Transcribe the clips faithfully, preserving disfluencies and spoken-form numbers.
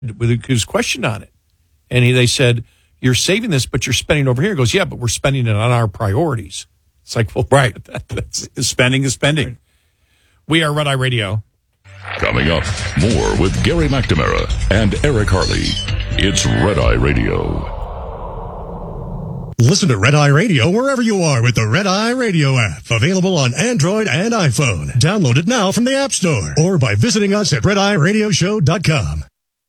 with his question on it. And he, they said, you're saving this, but you're spending over here. He goes, yeah, but we're spending it on our priorities. It's like, well, right. That, that's, spending is spending. We are Red Eye Radio. Coming up, more with Gary McNamara and Eric Harley. It's Red Eye Radio. Listen to Red Eye Radio wherever you are with the Red Eye Radio app. Available on Android and iPhone. Download it now from the App Store or by visiting us at red eye radio show dot com.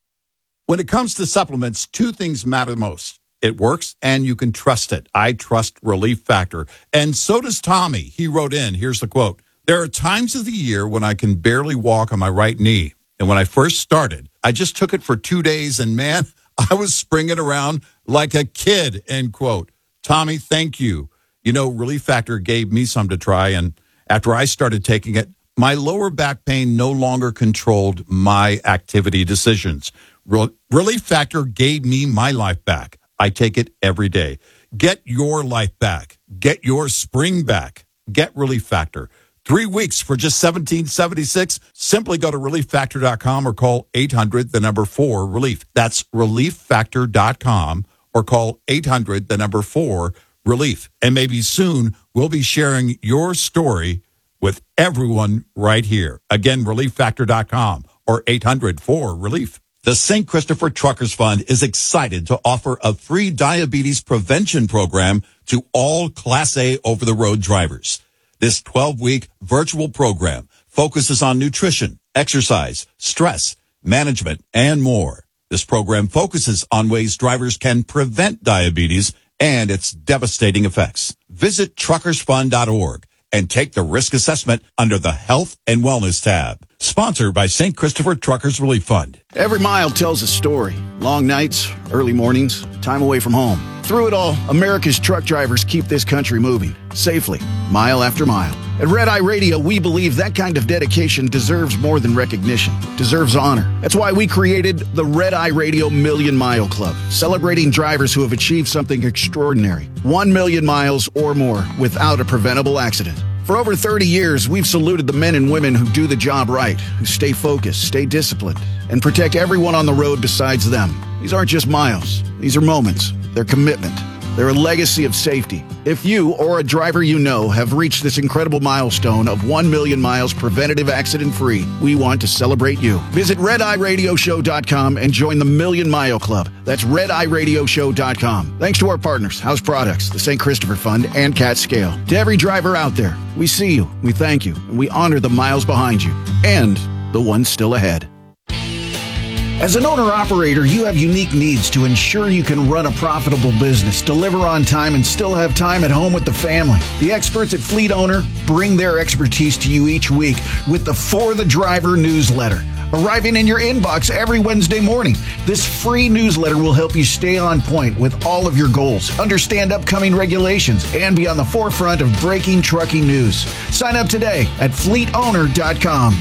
When it comes to supplements, two things matter most. It works, and you can trust it. I trust Relief Factor. And so does Tommy. He wrote in, here's the quote. There are times of the year when I can barely walk on my right knee. And when I first started, I just took it for two days, and man, I was springing around like a kid, end quote. Tommy, thank you. You know, Relief Factor gave me some to try, and after I started taking it, my lower back pain no longer controlled my activity decisions. Re- Relief Factor gave me my life back. I take it every day. Get your life back. Get your spring back. Get Relief Factor. Three weeks for just seventeen seventy-six. Simply go to relief factor dot com or call eight hundred, the number four, relief. That's relief factor dot com or call eight hundred, the number four, relief. And maybe soon we'll be sharing your story with everyone right here. Again, relief factor dot com or eight hundred, four, relief. The Saint Christopher Truckers Fund is excited to offer a free diabetes prevention program to all Class A over-the-road drivers. This twelve-week virtual program focuses on nutrition, exercise, stress, management, and more. This program focuses on ways drivers can prevent diabetes and its devastating effects. Visit truckers fund dot org and take the risk assessment under the Health and Wellness tab. Sponsored by Saint Christopher Truckers Relief Fund. Every mile tells a story. Long nights, early mornings, time away from home. Through it all, America's truck drivers keep this country moving, safely, mile after mile. At Red Eye Radio, we believe that kind of dedication deserves more than recognition, deserves honor. That's why we created the Red Eye Radio Million Mile Club, celebrating drivers who have achieved something extraordinary. One million miles or more without a preventable accident. For over thirty years, we've saluted the men and women who do the job right, who stay focused, stay disciplined, and protect everyone on the road besides them. These aren't just miles. These are moments. They're commitment. They're a legacy of safety. If you or a driver you know have reached this incredible milestone of one million miles preventative accident-free, we want to celebrate you. Visit red eye radio show dot com and join the Million Mile Club. That's red eye radio show dot com. Thanks to our partners, House Products, the Saint Christopher Fund, and Cat Scale. To every driver out there, we see you, we thank you, and we honor the miles behind you and the ones still ahead. As an owner-operator, you have unique needs to ensure you can run a profitable business, deliver on time, and still have time at home with the family. The experts at Fleet Owner bring their expertise to you each week with the For the Driver newsletter, arriving in your inbox every Wednesday morning. This free newsletter will help you stay on point with all of your goals, understand upcoming regulations, and be on the forefront of breaking trucking news. Sign up today at fleet owner dot com.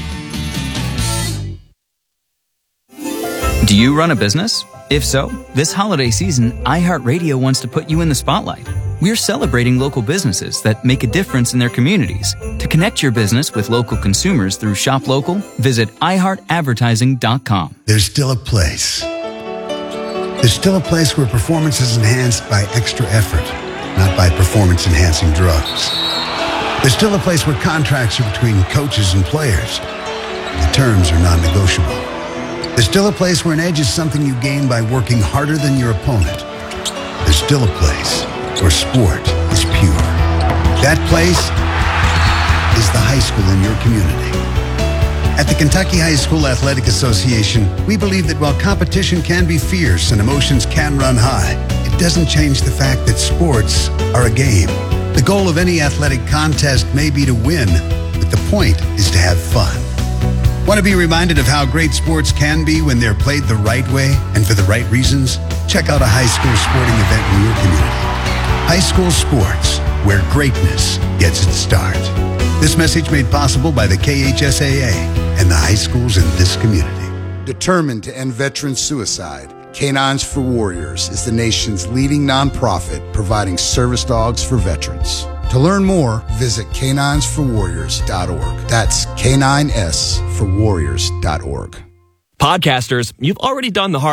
Do you run a business? If so, this holiday season, iHeartRadio wants to put you in the spotlight. We're celebrating local businesses that make a difference in their communities. To connect your business with local consumers through Shop Local, visit i heart advertising dot com. There's still a place. There's still a place where performance is enhanced by extra effort, not by performance-enhancing drugs. There's still a place where contracts are between coaches and players. The terms are non-negotiable. There's still a place where an edge is something you gain by working harder than your opponent. There's still a place where sport is pure. That place is the high school in your community. At the Kentucky High School Athletic Association, we believe that while competition can be fierce and emotions can run high, it doesn't change the fact that sports are a game. The goal of any athletic contest may be to win, but the point is to have fun. Want to be reminded of how great sports can be when they're played the right way and for the right reasons? Check out a high school sporting event in your community. High school sports, where greatness gets its start. This message made possible by the K H S A A and the high schools in this community. Determined to end veteran suicide, Canines for Warriors is the nation's leading nonprofit providing service dogs for veterans. To learn more, visit canines for warriors dot org. That's K nine S for warriors dot org. Podcasters, you've already done the hard